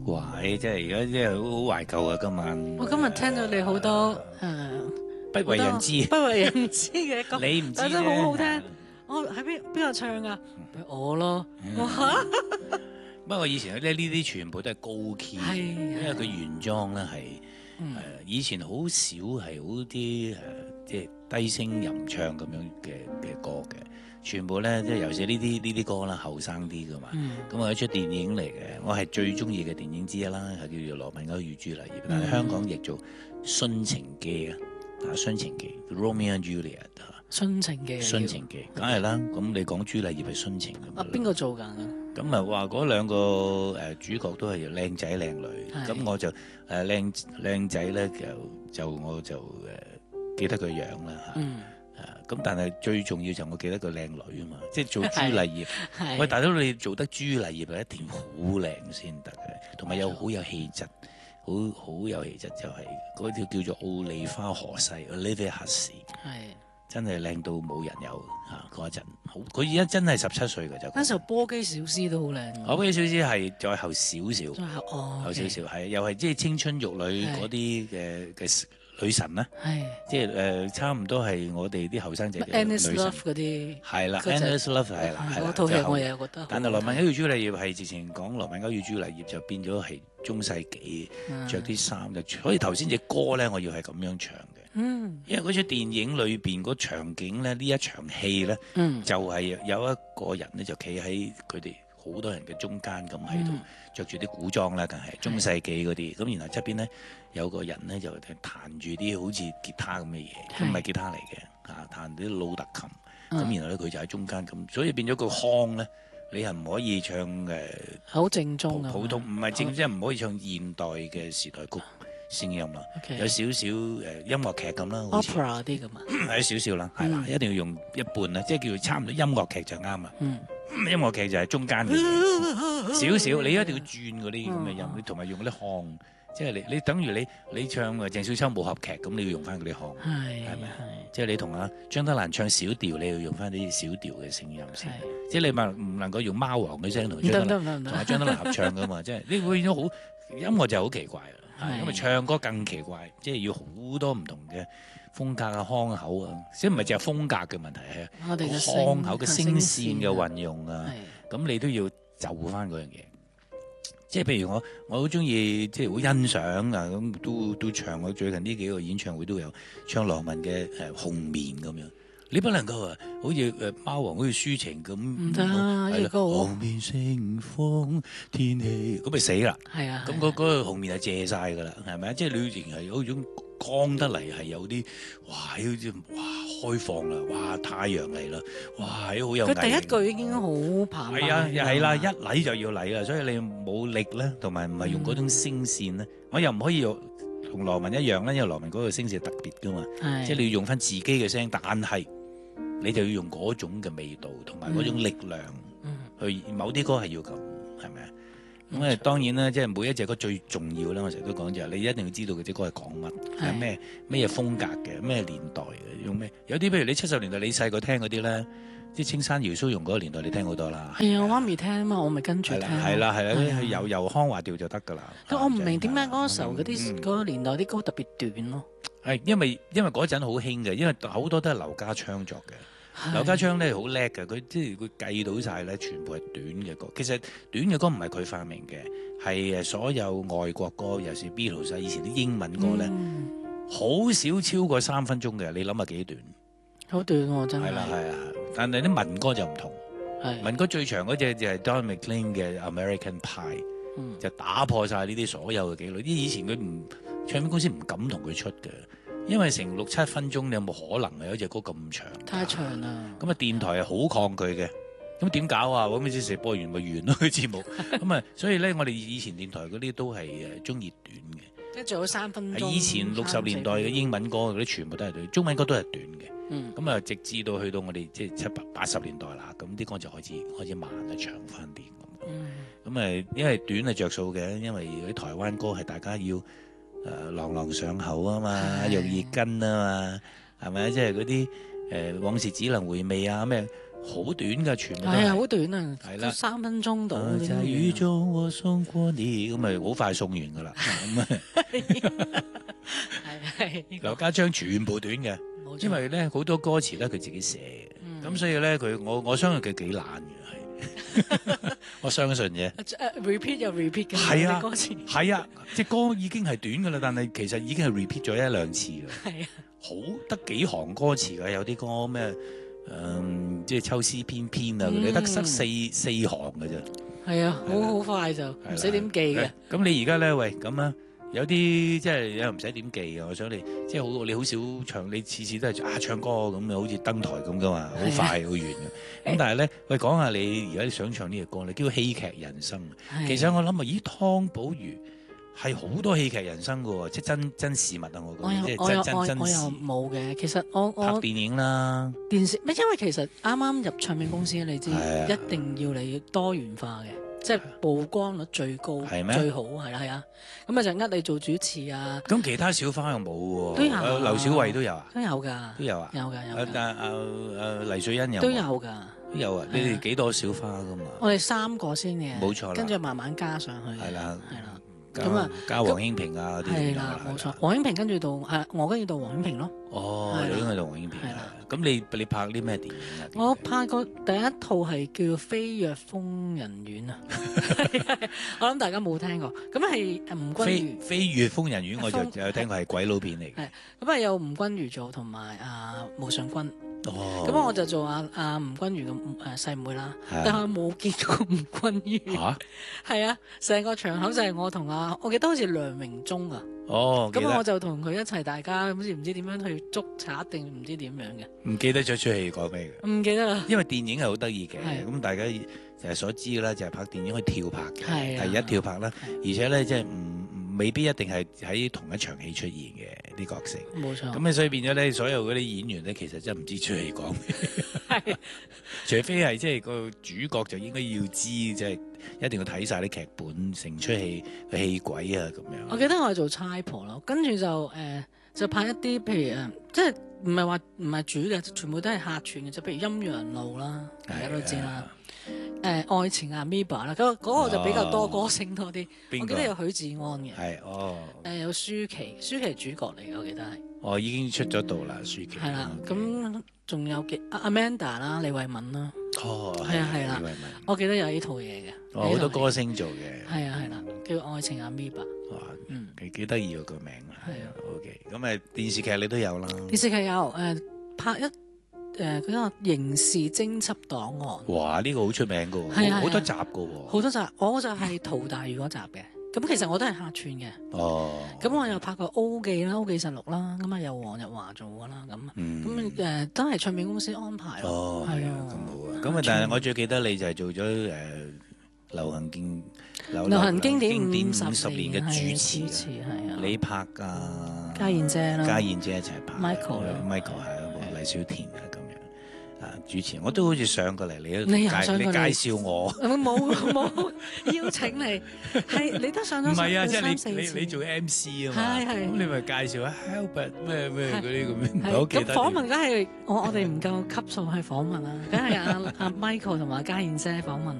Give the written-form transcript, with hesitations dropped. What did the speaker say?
哇！即係而家真係好懷舊啊！今晚我今日聽到你好多不為人知， 不為人知嘅歌， 你唔知但係都好好聽。 啫。 我喺邊個唱噶？俾我咯。 不過以前咧呢啲全部都係高 key，因為佢原裝咧係以前好少係好啲即係低聲吟唱咁樣嘅歌嘅，全部咧即係尤其是呢啲歌啦，後生啲噶嘛。咁係一出電影嚟嘅，我係最中意嘅電影之一啦，係叫做《羅密歐與朱麗葉》，但係香港譯做《殉情記》啊，《殉情記》Romeo and Juliet 殉情記， 殉情記，梗係啦。咁你講朱麗葉係殉情咁。 邊個做㗎？ 咁啊話嗰兩個主角都係靚仔靚女，咁我就靚仔咧就我就記得佢樣啦嚇，咁但係最重要就我記得個靚女啊嘛，即係做朱麗葉。喂，大佬你做得朱麗葉係一定好靚先得嘅，同埋又好有氣質，好有氣質就係嗰條叫做奧利花何世 Olivia Hussey，真係靚到冇人有嚇嗰陣，佢而家真係17歲㗎就。 嗰時候波姬小絲都好靚。 波姬小絲係再後少少，後少少係又係即係青春玉女嗰啲嘅女神啦，即係差唔多係我哋啲後生仔嘅女神。 Endless Love 嗰啲係啦，Endless Love 係啦， 嗰套戲我又覺得。 但係羅密歐與朱麗葉係直情講羅密歐與朱麗葉就變咗係中世紀，着啲衫就，所以頭先隻歌咧我要係咁樣唱嘅。因為嗰出電影裏邊嗰場景咧，呢一場戲咧，就係有一個人咧就企喺佢哋好多人嘅中間咁喺度，着住啲古裝啦，梗係中世紀嗰啲。咁然後側邊咧有個人咧就彈住啲好似吉他咁嘅嘢，佢唔係吉他嚟嘅，彈啲老特琴。咁然後咧佢就喺中間咁，所以變咗個腔咧，你係唔可以唱好正宗普通，唔係正即係唔可以唱現代嘅時代曲。聲音啦，有少少音樂劇咁啦 ，opera 啲咁啊， 係少少啦，係啦，一定要用一半啦，即係叫做差唔多音樂劇就啱啦。音樂劇就係中間嘅嘢，少少你一定要轉嗰啲咁嘅音，你同埋用嗰啲腔，即係你等於你唱鄭少秋武俠劇咁，你要用翻嗰啲腔，係咪？即係你同阿張德蘭唱小調，你要用翻啲小調嘅聲音先，即係你唔能夠用貓王嘅聲同張德蘭合唱噶嘛，即係你會變咗好音樂就好奇怪。因為唱歌更奇怪，即係要好多唔同嘅風格啊、腔口啊，即係唔係淨係風格嘅問題，係腔口嘅聲線嘅運用啊，咁你都要就翻嗰樣嘢。即係譬如我好中意，即係好欣賞啊，咁都唱。我最近呢幾個演唱會都有唱羅文嘅紅棉咁樣。你不能夠好似貓王好似抒情咁， 唔得呢個歌紅棉盛放天氣，咁咪死啦！ 係啊， 咁嗰個紅棉係借晒㗎啦，係咪啊？即係你仍係有種光得嚟，係有啲哇，好似哇開放啦，哇太陽嚟啦，哇係好有。 佢第一句已經好澎湃。 係啊，係啦，一嚟就要嚟啦，所以你冇力咧，同埋唔係用嗰種聲線咧，我又唔可以用同羅文一樣咧，因為羅文嗰個聲線係特別㗎嘛，即係你要用翻自己嘅聲，但係你就要用嗰種嘅味道同埋嗰種力量去，某啲歌係要咁，係咪啊？咁當然啦，即係每一隻歌最重要咧，我成日都講就係你一定要知道嗰隻歌係講乜，係咩風格嘅，咩年代嘅，用咩？有啲譬如你70年代你細個聽嗰啲咧，即係青山姚蘇蓉嗰個年代你聽好多啦。 係啊，我媽咪聽啊嘛，我咪跟住聽。 係啦，由腔滑調就得㗎啦。 我唔明點解嗰時候嗰個年代啲歌特別短咯。 係因為嗰陣好興嘅，因為好多都係劉家昌作嘅。劉家昌咧好叻嘅，佢即係佢計到晒咧，全部係短嘅歌。其實短嘅歌唔係佢發明嘅，係所有外國歌，尤其是 Beatles 以前啲英文歌咧，好少超過3分鐘嘅。你諗下幾短？ 好短喎，真係。 係啦，係啊，但係啲民歌就唔同。民歌最長嗰隻就係 Don McLean 嘅 American Pie，就打破晒呢啲所有嘅紀錄。啲以前佢唱片公司唔敢同佢出嘅。因為成6-7分鐘，你有冇可能有一隻歌咁長？ 太長啦！ 咁啊，電台係好抗拒嘅。咁點搞啊？咁啲時播完咪完咯，個節目。咁啊，所以咧，我哋以前電台嗰啲都係中意短嘅。 即係做咗3分鐘。 以前60年代嘅英文歌嗰啲全部都係短，中文歌都係短嘅。咁啊，直至到去到我哋即係70-80年代啦，咁啲歌就開始慢啊，長翻啲咁。咁啊，因為短係着數嘅，因為啲台灣歌係大家要。朗朗上口啊嘛，容易跟啊嘛，係咪啊？即係嗰啲往事只能回味啊咩？ 好短㗎，全部都係啊， 係。 好短啊， 係啦 3分鐘到。 在雨中我送過你，咁咪好快送完㗎啦。咁啊， 係劉家章全部短嘅， 冇錯因為咧好多歌詞咧佢自己寫嘅，咁所以咧我相信佢幾懶嘅，係我相信嘅。 repeat 又 repeat 嘅係啊歌詞， 係啊，隻歌已經係短㗎啦，但係其實已經係 repeat 咗1-2次㗎。 係啊， 好得幾行歌詞㗎，有啲歌咩即係秋思翩翩啊，你得四行㗎啫。 係啊，好快就唔使點記嘅。 咁你而家咧，喂咁啊，有啲即係又唔使點記啊。我想你即係好，你好少唱，你次次都係唱歌咁，好似登台咁噶嘛，好快好遠嘅。咁但係咧，喂講下你而家想唱呢隻歌，你叫戲劇人生。其實我諗啊，咦，湯寶如係好多戲劇人生㗎喎，即係真事物啊！我覺得即係真我又事。 冇嘅，其實我拍電影啦， 電視咩？因為其實啱啱入唱片公司，你知係啊一定要你多元化嘅，即係曝光率最高， 係咩最好係啊。咁啊就呃你做主持啊， 咁其他小花又冇喎， 都有劉小慧都有啊， 都有㗎， 都有啊， 有㗎有㗎， 黎水欣有都冇有㗎。 都有啊！你哋幾多小花㗎嘛？ 我哋3個先嘅， 冇錯啦跟住慢慢加上去嘅。 係啦， 係啦。 加咁啊加黃興平啊嗰啲係啦，冇錯。黃興平跟住到我跟住到黃興平咯。 哦， 係啦你應該同黃興平係啦啊。咁你拍啲咩電影啊？ 我拍過第一套係叫《飛躍瘋人院》啊，我諗大家冇聽過。咁係吳君如， 飛越瘋人院，我就有聽過係鬼佬片嚟嘅。 係咁係有吳君如做同埋毛舜筠。 哦， 咁我就做吳君如嘅細妹啦， 係但係我冇見過吳君如。 嚇係啊，成個場口就係我同我記得好似梁榮忠啊。 哦，記得咁我就同佢一齊，大家好似唔知點樣去捉賊定唔知點樣嘅， 唔記得咗出戲講咩嘅？ 唔記得啦。 因為電影係好得意嘅， 係咁大家就係所知嘅啦，就係拍電影可以跳拍嘅， 係啊第一跳拍啦， 係而且咧即係未必一定係喺同一場戲出現嘅啲角色。 冇錯。 咁所以變咗咧，所有嗰啲演員咧，其實真係唔知出戲講咩， 係除非係即係個主角就應該要知，即係一定要睇晒啲劇本，成出戲嘅戲軌啊咁樣。 我記得我係做差婆咯，跟住就拍一啲譬如即係唔係主嘅，全部都係客串嘅，就譬如陰陽路啦，大家都知啦。愛情阿 Miba 啦，嗰個就比較多歌星多啲。 邊個我記得有許志安嘅， 係哦， 有舒淇主角嚟嘅，我記得係。 哦已經出咗道啦，舒淇。 係啦， OK 咁仲有Amanda 啦，李慧敏啦， 哦係啊係啦李慧敏我記得有呢套嘢嘅。 哦好多歌星做嘅。 係啊係啦，叫愛情阿 Miba。 哇， 嗯幾得意喎個名。 係啊 ，OK，咁電視劇你都有啦。 電視劇有拍一嗰個刑事偵緝檔案， 哇，呢個好出名噶喎， 係啊好多集噶喎。 好多集，我就係陶大宇嗰集嘅。咁其實我都係客串嘅。 哦， 咁我又拍過 O 記啦，O 記實錄啦，咁啊有黃日華做㗎啦，咁都係唱片公司安排咯。 哦，係啊，咁好啊。咁啊， 串但係我最記得你就係做咗流行經典 50年嘅主持係啊， 你拍㗎， 家燕姐啦， 家燕姐一齊拍 Michael 係啊，黎小田啊咁樣啊主持，我都好似上過嚟，你你又上過嚟你介紹我。 冇邀請你，係你都上咗唔係啊，即 3-4 係你做 MC 啊嘛， 係咁你咪介紹下 Albert 咩嗰啲咁樣，唔係好記得。 咁訪問梗係我哋唔夠級數去訪問啦，梗係阿 Michael 同埋家燕姐訪問